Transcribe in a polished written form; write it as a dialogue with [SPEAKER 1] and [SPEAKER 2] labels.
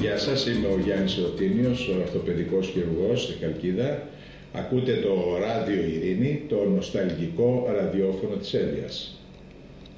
[SPEAKER 1] Γεια σας, είμαι ο Γιάννης Ρωτίνιος, ο ορθοπαιδικός χειρουργός στη Χαλκίδα. Ακούτε το Ράδιο Ειρήνη, το νοσταλγικό ραδιόφωνο της Εύβοιας.